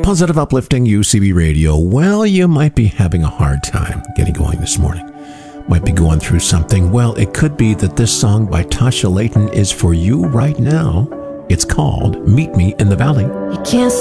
Positive, uplifting UCB Radio. Well, you might be having a hard time getting going this morning. Might be going through something. Well, it could be that this song by Tasha Layton is for you right now. It's called Meet Me in the Valley. You can't